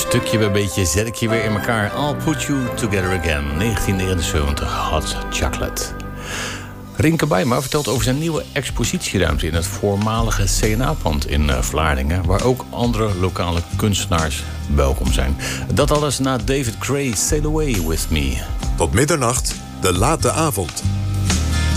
Stukje bij beetje zet ik je weer in elkaar. I'll put you together again. 1979, Hot Chocolate. Rinke Bijma vertelt over zijn nieuwe expositieruimte in het voormalige CNA-pand in Vlaardingen, waar ook andere lokale kunstenaars welkom zijn. Dat alles na David Gray, Sail Away With Me. Tot middernacht, de late avond.